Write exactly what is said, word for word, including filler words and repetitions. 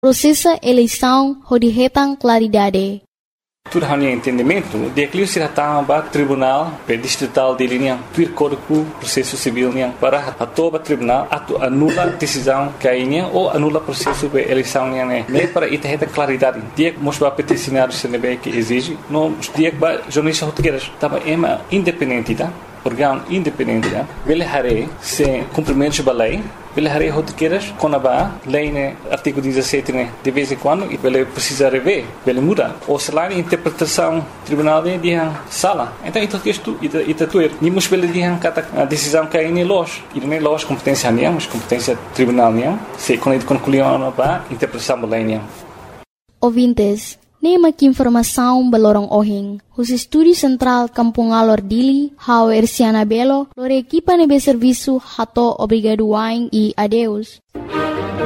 processo eleição rodihetang claridade. Tudo hanya entendimento, dia que se datang ba tribunal pe distrital de linha vir corpo processo civil nya para atoba tribunal atu anula decisão cainha ou anula processo pe eleição nya né nem para ita reta claridade dia mos ba peticionário se nebe que exige no dia ba jornalista português tava ema independente tá órgão independente tá ele hare se cumprimento da lei ele hare português quando ba lei né artigo dezessete né de vez em quando e ele precisa rever ele muda ou se lá interpretação tribunal de dia sala então isso que isto ita tu ni mos bele dia kata a decisão que aí los e nem los competência nem mas competência tribunal nem se quando concluiu ba interpretação da lei nem ouvintes nema que informação belorong ohing. Os estúdio central Kampung Alor Dili, hau Ersiana Belo, lore equipa nebe serviço hato obrigado waing e adeus.